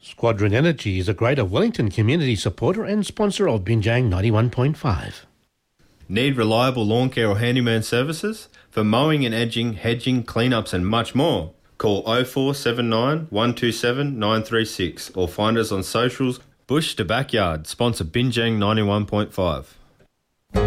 Squadron Energy is a Greater Wellington community supporter and sponsor of Binjang 91.5. Need reliable lawn care or handyman services? For mowing and edging, hedging, cleanups and much more. Call 0479 127 936 or find us on socials. Bush to Backyard, sponsor Binjang 91.5.